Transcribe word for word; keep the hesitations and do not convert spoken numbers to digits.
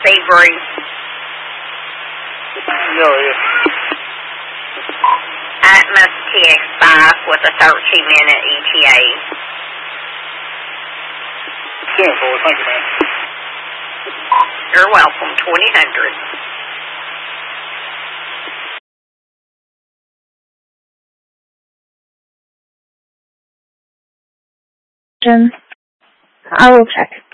Sebring. No, yeah. Atmos T X five with a thirteen minute E T A. ten four, thank you, man. You're welcome, twenty hundred. I will check.